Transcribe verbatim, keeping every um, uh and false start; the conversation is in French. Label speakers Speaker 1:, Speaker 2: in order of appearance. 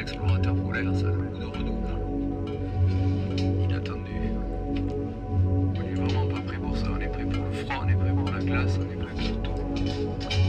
Speaker 1: explorateur polaire, ça a le coup de redouble. Inattendu. On est vraiment pas prêt pour ça, on est prêt pour le froid, on est prêt pour la glace, on est prêt pour tout.